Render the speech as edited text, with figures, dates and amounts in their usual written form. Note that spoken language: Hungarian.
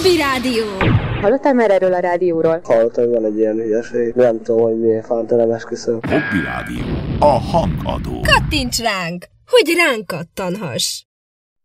Hobby Rádió. Hallottál már erről a rádióról? Hallottam, hogy van egy ilyen hülyeség. Nem tudom, hogy miért fántelen esküszöm. Hobby Rádió. A hangadó. Kattints ránk, hogy ránk kattanhass.